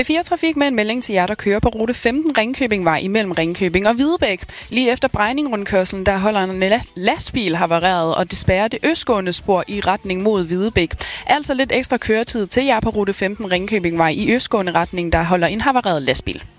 P4 Trafik med en melding til jer, der kører på rute 15 Ringkøbingvej imellem Ringkøbing og Hvidebæk. Lige efter Brejning-rundkørslen, der holder en lastbil havareret, og det spærrer det østgående spor i retning mod Hvidebæk. Altså lidt ekstra køretid til jer på rute 15 Ringkøbingvej i østgående retning, der holder en havareret lastbil.